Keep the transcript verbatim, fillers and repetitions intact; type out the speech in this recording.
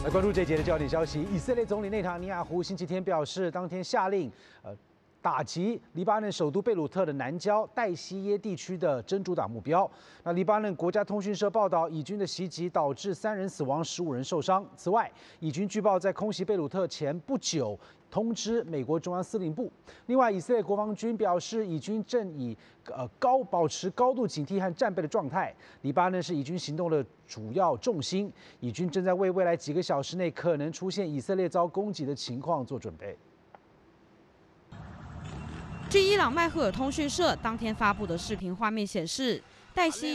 来关注这一节的焦点消息，以色列总理内塔尼亚胡星期天表示，当天下令，呃。 打击黎巴嫩首都贝鲁特的南郊代西耶地区的真主党目标。那黎巴嫩国家通讯社报道，以军的袭击导致三人死亡，十五人受伤。此外，以军据报在空袭贝鲁特前不久通知美国中央司令部。另外，以色列国防军表示，以军正以呃高保持高度警惕和战备的状态。黎巴嫩是以军行动的主要重心，以军正在为未来几个小时内可能出现以色列遭攻击的情况做准备。 据伊朗麦赫尔通讯社当天发布的视频画面显示，黛西